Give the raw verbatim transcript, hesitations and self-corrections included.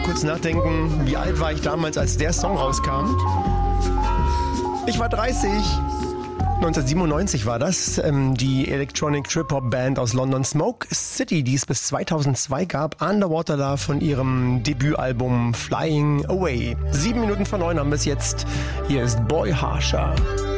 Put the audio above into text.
kurz nachdenken, wie alt war ich damals, als der Song rauskam? Ich war dreißig. neunzehnhundertsiebenundneunzig war das. Ähm, die Electronic Trip-Hop-Band aus London, Smoke City, die es bis zweitausendzwei gab. Underwater Love von ihrem Debütalbum Flying Away. Sieben Minuten vor neun haben wir es jetzt. Hier ist Boy Harsher.